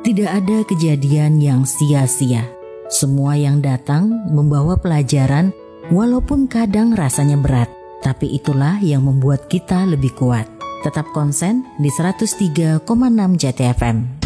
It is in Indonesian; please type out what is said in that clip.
Tidak ada kejadian yang sia-sia. Semua yang datang membawa pelajaran, walaupun kadang rasanya berat. Tapi itulah yang membuat kita lebih kuat. Tetap konsen di 103,6 JTFM.